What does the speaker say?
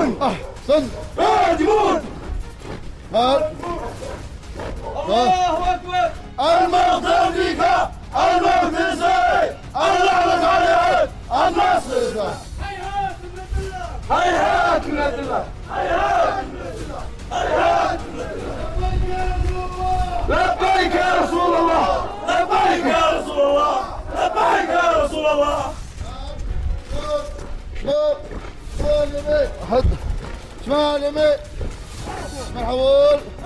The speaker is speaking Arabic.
أحسن. راجمون. الله أكبر. الموت فيك، الموت ازاي، اللعنة عليك، النصر. هيهات من الله، هيهات من الله، هيهات من الله، هيهات من الله. لبيك يا رسول الله، لبيك يا رسول الله، لبيك يا رسول الله. شمال يمين، شمال يمين، شمال حول.